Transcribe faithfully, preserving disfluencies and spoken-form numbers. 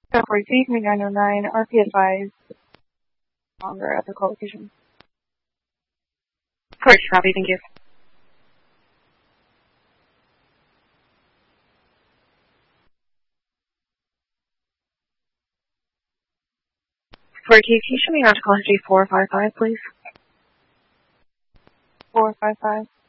So for T three nine oh nine, R P advised longer at the call location. Correct, copy, thank you. For T T, show me out to call history four five five, please. four five five.